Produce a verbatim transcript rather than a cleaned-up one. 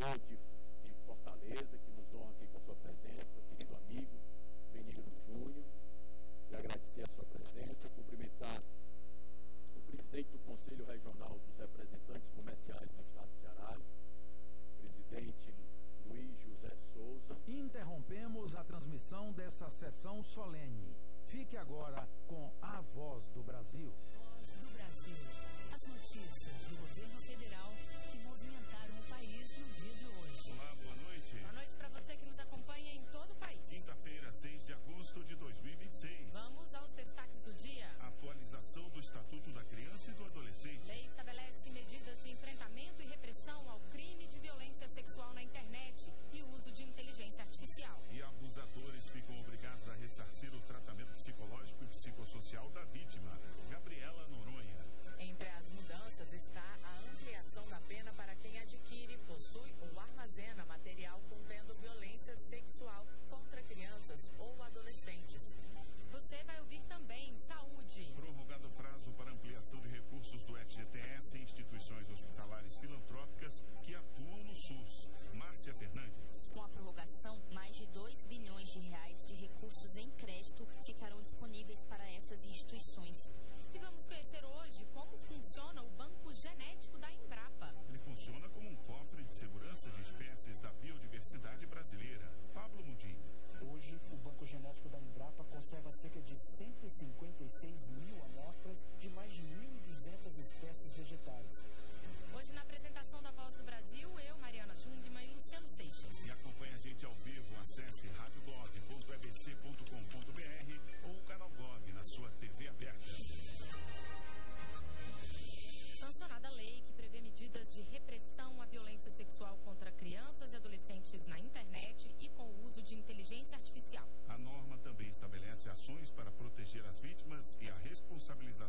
vereador de, de Fortaleza, que nos honra aqui com a sua presença, querido amigo Benigno Júnior, e agradecer a sua presença, cumprimentar o presidente do Conselho Regional dos Representantes Comerciais do Estado de Ceará, presidente Luiz José Souza. Interrompemos a transmissão dessa sessão solene. Fique agora com a Voz do Brasil. Voz do Brasil. As notícias do governo federal